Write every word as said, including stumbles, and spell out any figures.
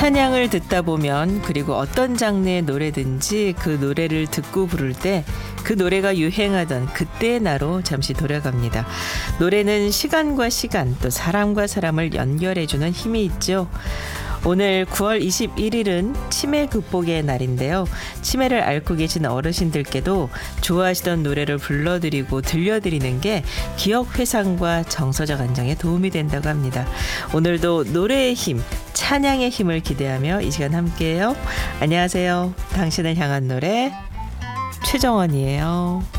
찬양을 듣다 보면 그리고 어떤 장르의 노래든지 그 노래를 듣고 부를 때 그 노래가 유행하던 그때의 나로 잠시 돌아갑니다. 노래는 시간과 시간 또 사람과 사람을 연결해주는 힘이 있죠. 오늘 구월 이십일일은 치매 극복의 날인데요. 치매를 앓고 계신 어르신들께도 좋아하시던 노래를 불러드리고 들려드리는 게 기억 회상과 정서적 안정에 도움이 된다고 합니다. 오늘도 노래의 힘, 찬양의 힘을 기대하며 이 시간 함께해요. 안녕하세요. 당신을 향한 노래 최정원이에요.